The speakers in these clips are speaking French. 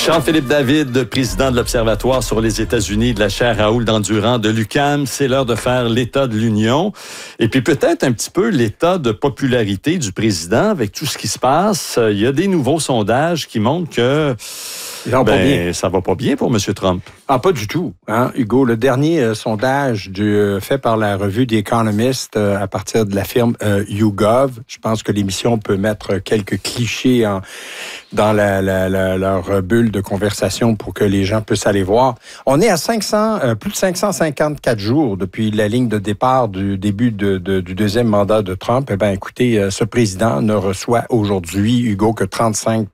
Jean-Philippe David, président de l'Observatoire sur les États-Unis de la chaire Raoul Dandurand de l'UQAM. C'est l'heure de faire l'état de l'Union. Et puis peut-être un petit peu l'état de popularité du président avec tout ce qui se passe. Il y a des nouveaux sondages qui montrent que ça va pas bien pour M. Trump. Ah, pas du tout, hein, Hugo. Le dernier sondage fait par la revue The Economist à partir de la firme YouGov, je pense que l'émission peut mettre quelques clichés dans leur bulle de conversation pour que les gens puissent aller voir. On est à plus de 554 jours depuis la ligne de départ du début du deuxième mandat de Trump. Eh bien, écoutez, ce président ne reçoit aujourd'hui, Hugo, que 35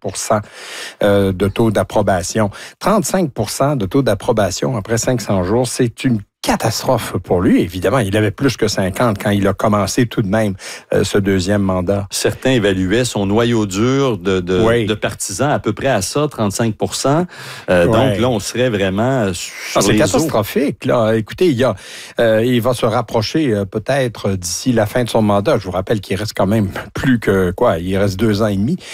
% de taux d'approbation. 35 % de taux d'approbation après 500 jours, c'est une catastrophe pour lui. Évidemment, il avait plus que 50 quand il a commencé tout de même ce deuxième mandat. Certains évaluaient son noyau dur de partisans à peu près à ça, 35 %. Donc là, on serait vraiment sur c'est les catastrophique. Là. Écoutez, il va se rapprocher peut-être d'ici la fin de son mandat. Je vous rappelle qu'il reste quand même plus que il reste 2 ans et demi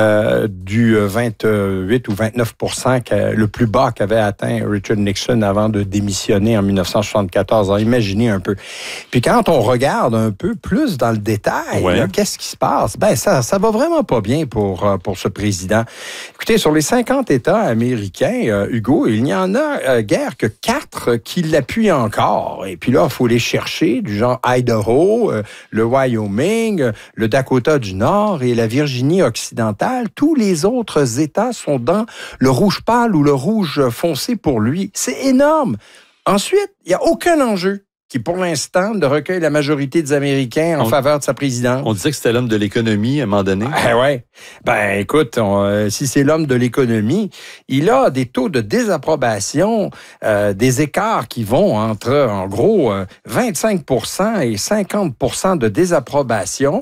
du 28 ou 29 % le plus bas qu'avait atteint Richard Nixon avant de démissionner en 1974. Alors, imaginez un peu. Puis quand on regarde un peu plus dans le détail, là, qu'est-ce qui se passe? Ben ça va vraiment pas bien pour ce président. Écoutez, sur les 50 États américains, Hugo, il n'y en a guère que 4 qui l'appuient encore. Et puis là, il faut les chercher, du genre Idaho, le Wyoming, le Dakota du Nord et la Virginie occidentale. Tous les autres États sont dans le rouge pâle ou le rouge foncé pour lui. C'est énorme. Ensuite, il n'y a aucun enjeu qui, pour l'instant, ne recueille la majorité des Américains en faveur de sa présidence. On disait que c'était l'homme de l'économie à un moment donné. Ouais. Ben, écoute, si c'est l'homme de l'économie, il a des taux de désapprobation, des écarts qui vont entre, en gros, 25 % et 50 % de désapprobation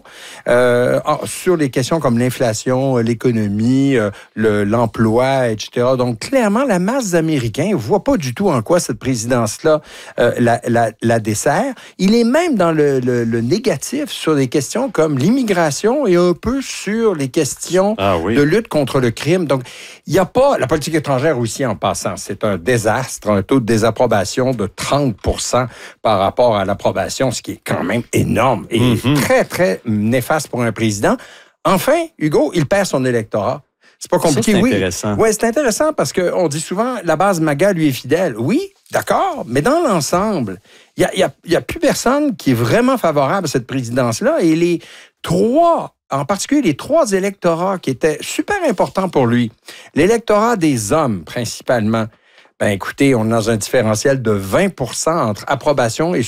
sur les questions comme l'inflation, l'économie, l'emploi, etc. Donc, clairement, la masse d'Américains ne voit pas du tout en quoi cette présidence-là la dessert. Il est même dans le négatif sur des questions comme l'immigration et un peu sur les questions de lutte contre le crime. Donc, il n'y a pas... La politique étrangère aussi, en passant, c'est un désastre, un taux de désapprobation de 30 % par rapport à l'approbation, ce qui est quand même énorme et très, très néfaste pour un président. Enfin, Hugo, il perd son électorat. C'est pas compliqué, ça, c'est intéressant. Oui, c'est intéressant parce qu'on dit souvent la base MAGA lui est fidèle. Oui, d'accord, mais dans l'ensemble, il y a plus personne qui est vraiment favorable à cette présidence-là. Et en particulier les 3 électorats qui étaient super importants pour lui, l'électorat des hommes principalement, ben écoutez, on est dans un différentiel de 20 % entre approbation et